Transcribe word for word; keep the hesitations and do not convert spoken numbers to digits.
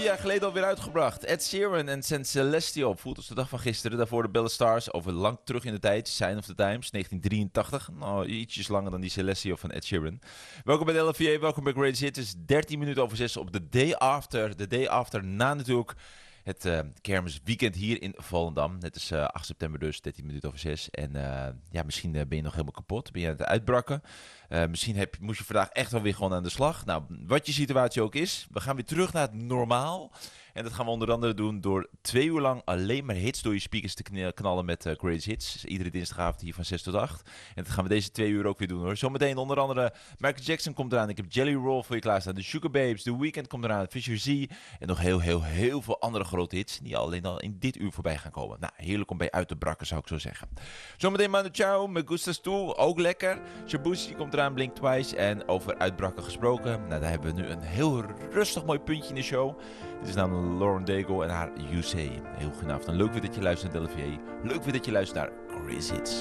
vier jaar geleden alweer uitgebracht. Ed Sheeran en San Celestial. Voelt als de dag van gisteren. Daarvoor de Bella Stars. Over lang terug in de tijd. Sign of the Times. negentien drieëntachtig. Nou, ietsjes langer dan die Celestial van Ed Sheeran. Welkom bij de L V A. Welkom bij Greatest Hits. Het is dertien minuten over zes op de day after. De day after na natuurlijk het uh, kermisweekend hier in Volendam. Het is uh, acht september dus, dertien minuten over zes. En uh, ja, misschien uh, ben je nog helemaal kapot. Ben je aan het uitbrakken. Uh, misschien heb, moest je vandaag echt wel weer gewoon aan de slag. Nou, wat je situatie ook is. We gaan weer terug naar het normaal. En dat gaan we onder andere doen door twee uur lang alleen maar hits door je speakers te knallen met uh, Greatest Hits. Dus iedere dinsdagavond hier van zes tot acht. En dat gaan we deze twee uur ook weer doen hoor. Zometeen onder andere Michael Jackson komt eraan. Ik heb Jelly Roll voor je klaarstaan. De Sugar Babes, The Weeknd komt eraan. Fisher Z. En nog heel, heel, heel veel andere grote hits die alleen al in dit uur voorbij gaan komen. Nou, heerlijk om bij uit te brakken zou ik zo zeggen. Zometeen Manu Chao, Me Gustas Tu, ook lekker. Shabushi komt eraan, Blink Twice. En over uitbrakken gesproken. Nou, daar hebben we nu een heel rustig mooi puntje in de show. Dit is namelijk Lauren Daigle en haar You Say. Heel goedenavond en leuk weer dat je luistert naar de L V A. Leuk weer dat je luistert naar Greatest Hits.